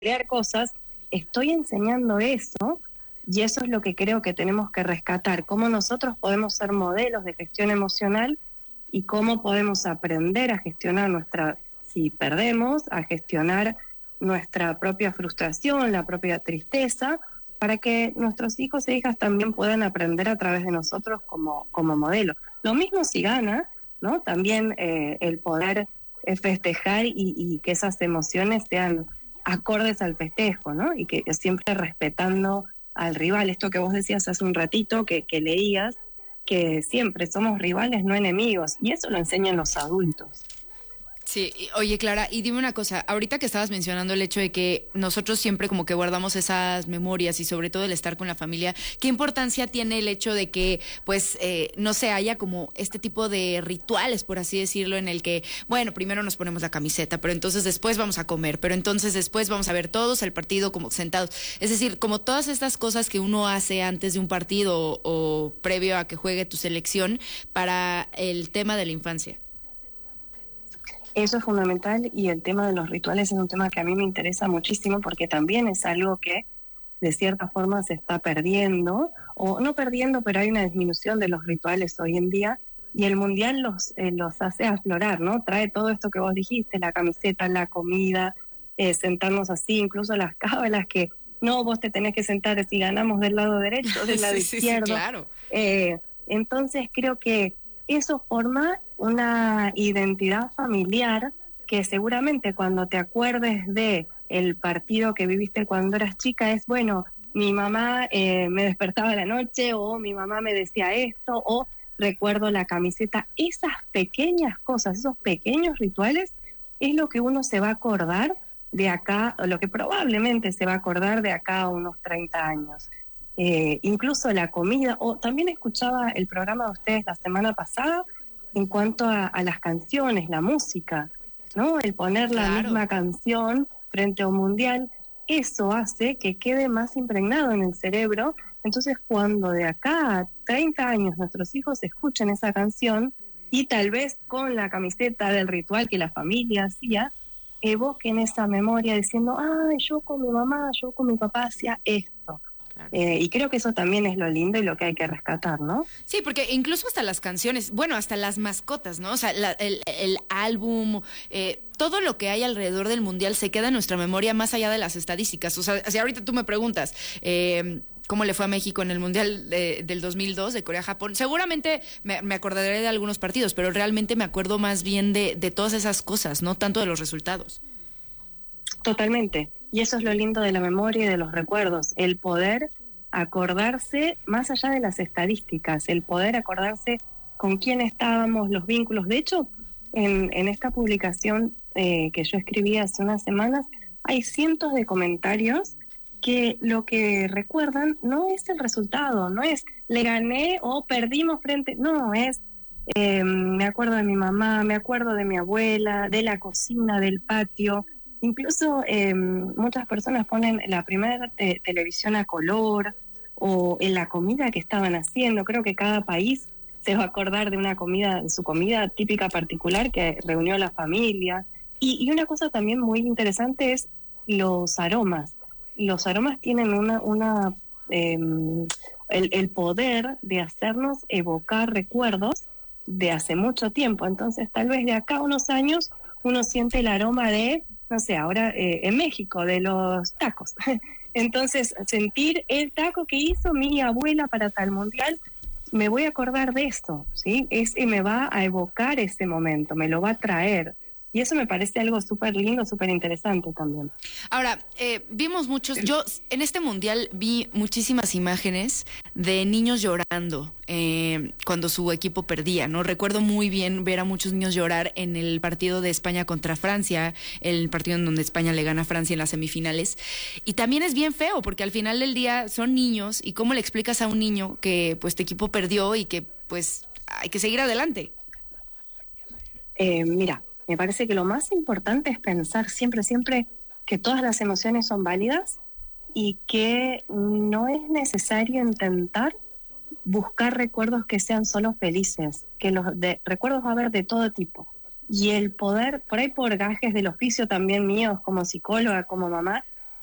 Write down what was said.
pelear cosas, estoy enseñando eso y eso es lo que creo que tenemos que rescatar, cómo nosotros podemos ser modelos de gestión emocional y cómo podemos aprender a gestionar si perdemos, a gestionar nuestra propia frustración, la propia tristeza, para que nuestros hijos e hijas también puedan aprender a través de nosotros como modelo. Lo mismo si gana, ¿no? También el poder festejar y que esas emociones sean acordes al festejo, ¿no? Y que siempre respetando al rival. Esto que vos decías hace un ratito, que leías, que siempre somos rivales, no enemigos, y eso lo enseñan los adultos. Sí, oye Clara, y dime una cosa, ahorita que estabas mencionando el hecho de que nosotros siempre como que guardamos esas memorias y sobre todo el estar con la familia, ¿qué importancia tiene el hecho de que pues no se haya como este tipo de rituales, por así decirlo, en el que, bueno, primero nos ponemos la camiseta, pero entonces después vamos a comer, pero entonces después vamos a ver todos el partido como sentados? Es decir, como todas estas cosas que uno hace antes de un partido o previo a que juegue tu selección para el tema de la infancia. Eso es fundamental y el tema de los rituales es un tema que a mí me interesa muchísimo porque también es algo que de cierta forma se está perdiendo, o no perdiendo, pero hay una disminución de los rituales hoy en día y el Mundial los hace aflorar, ¿no? Trae todo esto que vos dijiste, la camiseta, la comida, sentarnos así, incluso las cábalas que no, vos te tenés que sentar si ganamos del lado derecho, del lado izquierdo. Sí, claro. Entonces creo que eso forma una identidad familiar que seguramente cuando te acuerdes de el partido que viviste cuando eras chica es, bueno, mi mamá me despertaba a la noche o mi mamá me decía esto o recuerdo la camiseta. Esas pequeñas cosas, esos pequeños rituales es lo que uno se va a acordar de acá, o lo que probablemente se va a acordar de acá a unos 30 años. Incluso la comida, o también escuchaba el programa de ustedes la semana pasada en cuanto a las canciones, la música, ¿no? El poner la misma canción frente a un mundial, eso hace que quede más impregnado en el cerebro. Entonces, cuando de acá a 30 años nuestros hijos escuchen esa canción y tal vez con la camiseta del ritual que la familia hacía, evoquen esa memoria diciendo, ay, yo con mi mamá, yo con mi papá hacía esto. Y creo que eso también es lo lindo y lo que hay que rescatar, ¿no? Sí, porque incluso hasta las canciones, bueno, hasta las mascotas, ¿no? O sea, el álbum, todo lo que hay alrededor del Mundial se queda en nuestra memoria más allá de las estadísticas. O sea, si ahorita tú me preguntas, ¿cómo le fue a México en el Mundial del 2002 de Corea-Japón? Seguramente me acordaré de algunos partidos, pero realmente me acuerdo más bien de todas esas cosas, no tanto de los resultados. Totalmente. Y eso es lo lindo de la memoria y de los recuerdos, el poder acordarse más allá de las estadísticas, el poder acordarse con quién estábamos, los vínculos. De hecho, en esta publicación que yo escribí hace unas semanas, hay cientos de comentarios que lo que recuerdan no es el resultado, no es le gané o perdimos frente, no, es me acuerdo de mi mamá, me acuerdo de mi abuela, de la cocina, del patio. Incluso muchas personas ponen la primera televisión a color o en la comida que estaban haciendo. Creo que cada país se va a acordar de una comida, de su comida típica particular que reunió a la familia. Y una cosa también muy interesante es los aromas. Los aromas tienen el poder de hacernos evocar recuerdos de hace mucho tiempo. Entonces, tal vez de acá a unos años uno siente el aroma de, no sé, ahora en México, de los tacos. Entonces, sentir el taco que hizo mi abuela para tal mundial, me voy a acordar de esto, ¿sí? Me va a evocar ese momento, me lo va a traer. Y eso me parece algo súper lindo, súper interesante también. Ahora, vimos yo en este mundial vi muchísimas imágenes de niños llorando cuando su equipo perdía, ¿no? Recuerdo muy bien ver a muchos niños llorar en el partido de España contra Francia, el partido en donde España le gana a Francia en las semifinales. Y también es bien feo, porque al final del día son niños, y ¿cómo le explicas a un niño que pues tu equipo perdió y que pues hay que seguir adelante? Mira, me parece que lo más importante es pensar siempre que todas las emociones son válidas y que no es necesario intentar buscar recuerdos que sean solo felices, que recuerdos va a haber de todo tipo. Y el poder, por ahí por gajes del oficio también míos como psicóloga, como mamá,